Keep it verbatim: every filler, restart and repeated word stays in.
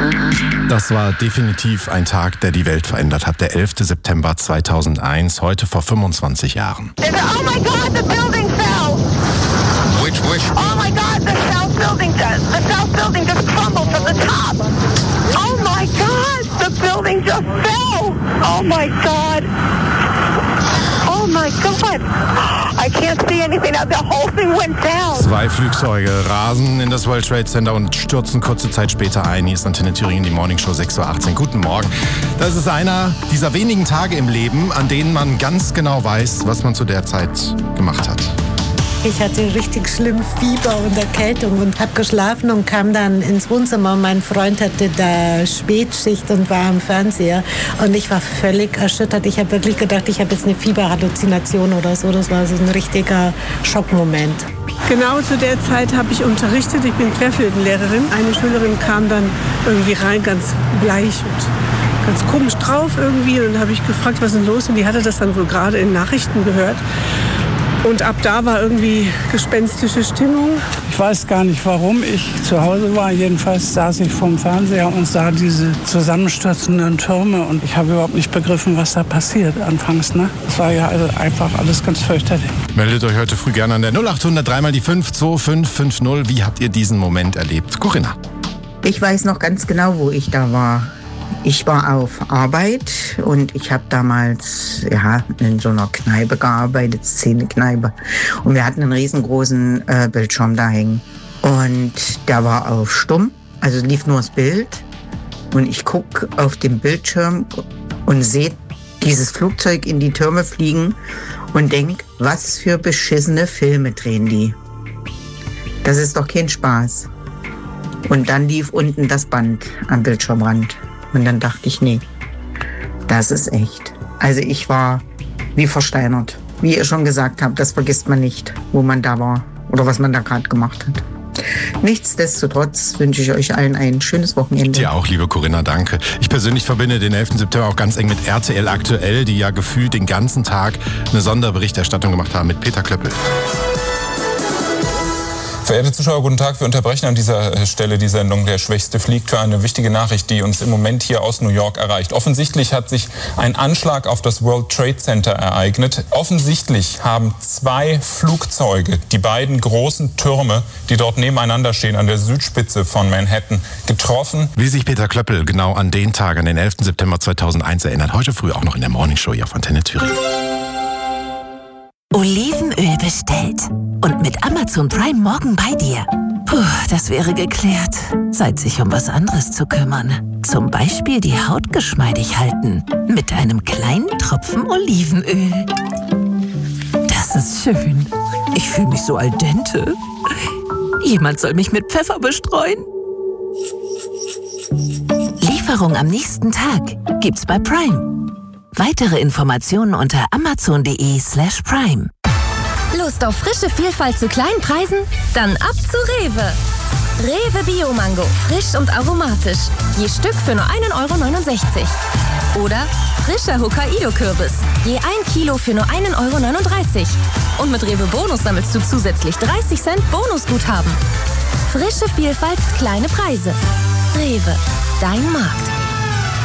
Das war definitiv ein Tag, der die Welt verändert hat. Der elfte September zweitausendeins, heute vor fünfundzwanzig Jahren. Oh my God, the building fell! Which, which? Oh my God, the south building just, the south building just crumbled from the top! Oh my God, the building just fell! Oh my God! Oh my God! I can't see anything. The whole thing went down. Zwei Flugzeuge rasen in das World Trade Center und stürzen kurze Zeit später ein. Hier ist Antenne Thüringen, die Morning Show sechs Uhr achtzehn. Guten Morgen. Das ist einer dieser wenigen Tage im Leben, an denen man ganz genau weiß, was man zu der Zeit gemacht hat. Ich hatte richtig schlimm Fieber und Erkältung und habe geschlafen und kam dann ins Wohnzimmer. Mein Freund hatte da Spätschicht und war am Fernseher und ich war völlig erschüttert. Ich habe wirklich gedacht, ich habe jetzt eine Fieberhalluzination oder so. Das war so ein richtiger Schockmoment. Genau zu der Zeit habe ich unterrichtet. Ich bin Querflötenlehrerin. Eine Schülerin kam dann irgendwie rein, ganz bleich und ganz komisch drauf irgendwie. Und dann habe ich gefragt, was ist denn los? Und die hatte das dann wohl gerade in Nachrichten gehört. Und ab da war irgendwie gespenstische Stimmung. Ich weiß gar nicht, warum ich zu Hause war. Jedenfalls saß ich vorm Fernseher und sah diese zusammenstürzenden Türme. Und ich habe überhaupt nicht begriffen, was da passiert anfangs. Ne? Das war ja also einfach alles ganz fürchterlich. Meldet euch heute früh gerne an der null achthundert drei mal die fünf zwei fünf fünf null. Wie habt ihr diesen Moment erlebt? Corinna. Ich weiß noch ganz genau, wo ich da war. Ich war auf Arbeit und ich habe damals ja, in so einer Kneipe gearbeitet, Szenekneipe. Und wir hatten einen riesengroßen äh, Bildschirm da hängen. Und der war auf stumm, also lief nur das Bild. Und ich gucke auf den Bildschirm und sehe dieses Flugzeug in die Türme fliegen und denke, was für beschissene Filme drehen die. Das ist doch kein Spaß. Und dann lief unten das Band am Bildschirmrand. Und dann dachte ich, nee, das ist echt. Also ich war wie versteinert. Wie ihr schon gesagt habt, das vergisst man nicht, wo man da war oder was man da gerade gemacht hat. Nichtsdestotrotz wünsche ich euch allen ein schönes Wochenende. Dir auch, liebe Corinna, danke. Ich persönlich verbinde den elften September auch ganz eng mit R T L Aktuell, die ja gefühlt den ganzen Tag eine Sonderberichterstattung gemacht haben mit Peter Klöppel. Verehrte Zuschauer, guten Tag. Wir unterbrechen an dieser Stelle die Sendung Der Schwächste fliegt für eine wichtige Nachricht, die uns im Moment hier aus New York erreicht. Offensichtlich hat sich ein Anschlag auf das World Trade Center ereignet. Offensichtlich haben zwei Flugzeuge die beiden großen Türme, die dort nebeneinander stehen, an der Südspitze von Manhattan, getroffen. Wie sich Peter Klöppel genau an den Tag, an den elften September zweitausendeins erinnert, heute früh auch noch in der Morning Show hier auf Antenne Thüringen. Olivenöl bestellt. Und mit Amazon Prime morgen bei dir. Puh, das wäre geklärt. Zeit, sich um was anderes zu kümmern. Zum Beispiel die Haut geschmeidig halten. Mit einem kleinen Tropfen Olivenöl. Das ist schön. Ich fühle mich so al dente. Jemand soll mich mit Pfeffer bestreuen. Lieferung am nächsten Tag gibt's bei Prime. Weitere Informationen unter amazon.de slash prime. Lust auf frische Vielfalt zu kleinen Preisen? Dann ab zu Rewe. Rewe Bio-Mango, frisch und aromatisch. Je Stück für nur ein Euro neunundsechzig. Oder frischer Hokkaido-Kürbis. Je ein Kilo für nur ein Euro neununddreißig. Und mit Rewe Bonus sammelst du zusätzlich dreißig Cent Bonusguthaben. Frische Vielfalt, kleine Preise. Rewe, dein Markt.